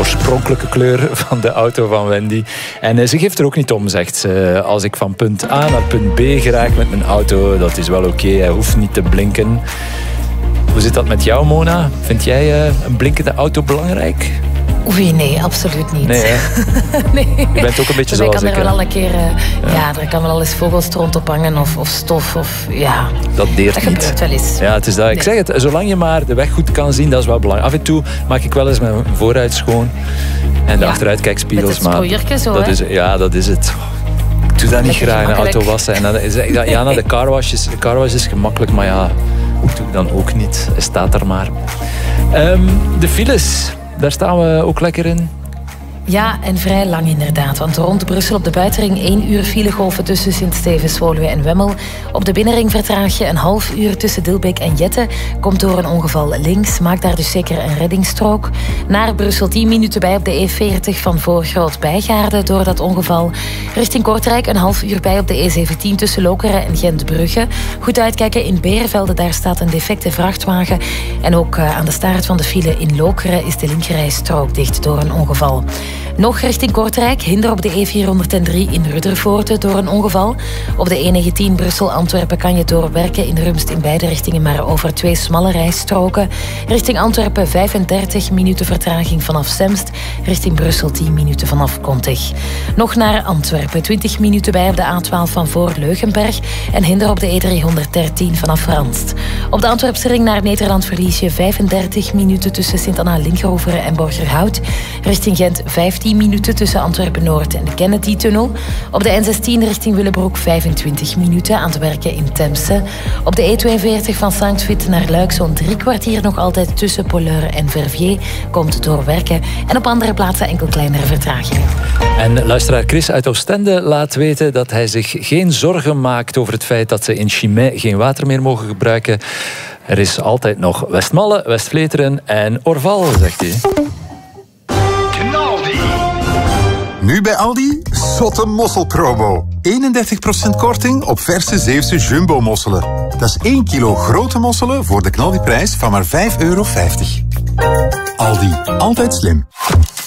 oorspronkelijke kleur van de auto van Wendy. En ze geeft er ook niet om, zegt ze. Als ik van punt A naar punt B geraak met mijn auto, dat is wel oké. Hij hoeft niet te blinken. Hoe zit dat met jou, Mona? Vind jij een blinkende auto belangrijk? Oei, nee, absoluut niet. Nee, hè? Nee. Je bent ook een beetje dus zoals ik. Er kan wel al een keer, er kan wel al eens vogelstront op hangen of stof. Dat deert dat niet. gebeurt wel eens. Ja, het is dat. Ik zeg het, zolang je maar de weg goed kan zien, dat is wel belangrijk. Af en toe maak ik wel eens mijn vooruit schoon. En de achteruitkijkspiegels. Met het sproeiertje zo, dat hè? is, ja, dat is het. Ik doe dat niet Lekker graag, een gemakkelijk. auto wassen. En dan is naar de carwash is. De carwash is gemakkelijk, maar ja, dat doe ik dan ook niet. Hij staat er maar. De files, daar staan we ook lekker in. Ja, en vrij lang inderdaad. Want rond Brussel op de buitenring 1 uur filegolven tussen Sint-Stevens, Woluwe en Wemmel. Op de binnenring vertraag je een half uur tussen Dilbeek en Jette. Komt door een ongeval links. Maak daar dus zeker een reddingsstrook. Naar Brussel 10 minuten bij op de E40 van voor Groot-Bijgaarde door dat ongeval. Richting Kortrijk een half uur bij op de E17 tussen Lokeren en Gent-Brugge. Goed uitkijken in Beervelde, daar staat een defecte vrachtwagen. En ook aan de staart van de file in Lokeren is de linkerrijstrook dicht door een ongeval. Nog richting Kortrijk, hinder op de E403 in Ruddervoorde door een ongeval. Op de E19 Brussel-Antwerpen kan je doorwerken in Rumst in beide richtingen, maar over 2 smalle rijstroken. Richting Antwerpen 35 minuten vertraging vanaf Semst. Richting Brussel 10 minuten vanaf Kontig. Nog naar Antwerpen, 20 minuten bij op de A12 van voor Leugenberg. En hinder op de E313 vanaf Ranst. Op de Antwerpse ring naar Nederland verlies je 35 minuten tussen Sint-Anna-Linkroveren en Borgerhout. Richting Gent 15 minuten tussen Antwerpen-Noord en de Kennedy-tunnel. Op de N16 richting Willebroek 25 minuten aan het werken in Temse. Op de E42 van Sankt-Vith naar Luik zo'n 3 kwartier nog altijd tussen Polleur en Verviers. Komt door werken. En op andere plaatsen enkel kleinere vertragingen. En luisteraar Chris uit Oostende laat weten dat hij zich geen zorgen maakt over het feit dat ze in Chimay geen water meer mogen gebruiken. Er is altijd nog Westmalle, Westvleteren en Orval, zegt hij. Nu bij Aldi, zotte mosselpromo. 31% korting op verse Zeeuwse jumbo-mosselen. Dat is 1 kilo grote mosselen voor de knaldiprijs van maar €5,50. Aldi, altijd slim.